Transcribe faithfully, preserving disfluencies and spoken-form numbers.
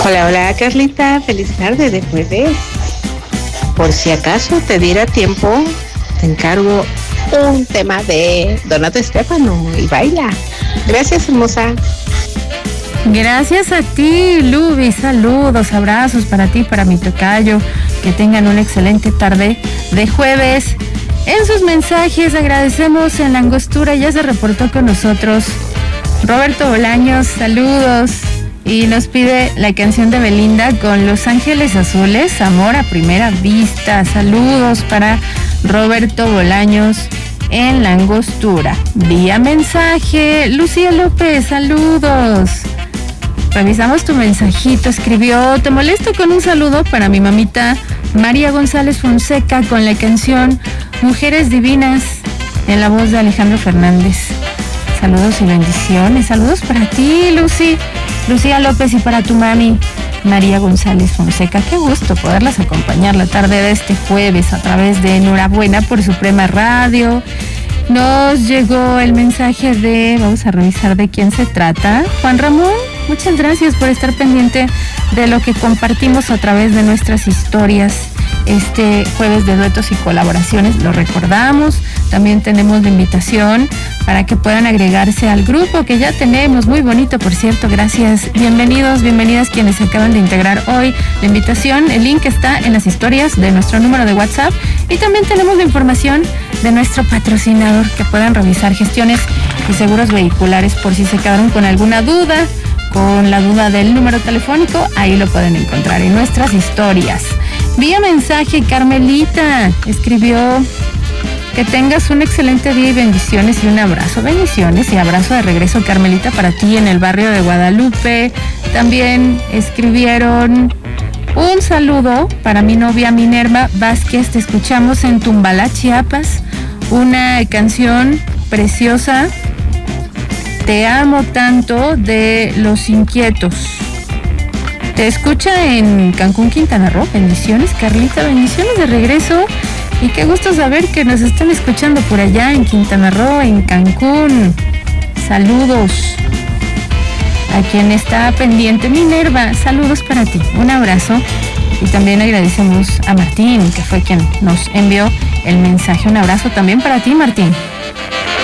Hola, hola Carlita, feliz tarde de jueves. Por si acaso te diera tiempo, te encargo un tema de Donato Estefano y baila. Gracias, hermosa. Gracias a ti, Lubi. Saludos, abrazos para ti, para mi tocayo. Que tengan una excelente tarde de jueves. En sus mensajes agradecemos en la angostura, ya se reportó con nosotros Roberto Bolaños, saludos. Y nos pide la canción de Belinda con Los Ángeles Azules, Amor a Primera Vista. Saludos para Roberto Bolaños en la angostura. Vía mensaje, Lucía López, saludos. Revisamos tu mensajito, escribió: te molesto con un saludo para mi mamita María González Fonseca con la canción Mujeres Divinas en la voz de Alejandro Fernández. Saludos y bendiciones. Saludos para ti, Lucy, Lucía López, y para tu mami María González Fonseca. Qué gusto poderlas acompañar la tarde de este jueves a través de Enhorabuena por Suprema Radio. Nos llegó el mensaje de, vamos a revisar de quién se trata. Juan Ramón, muchas gracias por estar pendiente de lo que compartimos a través de nuestras historias este jueves de duetos y colaboraciones. Lo recordamos, también tenemos la invitación para que puedan agregarse al grupo que ya tenemos, muy bonito por cierto. Gracias, bienvenidos, bienvenidas quienes se acaban de integrar hoy. La invitación, el link está en las historias de nuestro número de WhatsApp, y también tenemos la información de nuestro patrocinador, que puedan revisar Gestiones y Seguros Vehiculares por si se quedaron con alguna duda, con la duda del número telefónico. Ahí lo pueden encontrar en nuestras historias. Vía mensaje, Carmelita escribió: que tengas un excelente día y bendiciones, y un abrazo, bendiciones y abrazo de regreso, Carmelita, para ti en el barrio de Guadalupe. También escribieron un saludo para mi novia Minerva Vázquez, te escuchamos en Tumbalá, Chiapas, una canción preciosa, Te amo tanto, de Los Inquietos. Te escucha en Cancún, Quintana Roo. Bendiciones, Carlita, bendiciones de regreso. Y qué gusto saber que nos están escuchando por allá en Quintana Roo, en Cancún. Saludos a quien está pendiente. Minerva, saludos para ti. Un abrazo. Y también agradecemos a Martín, que fue quien nos envió el mensaje. Un abrazo también para ti, Martín.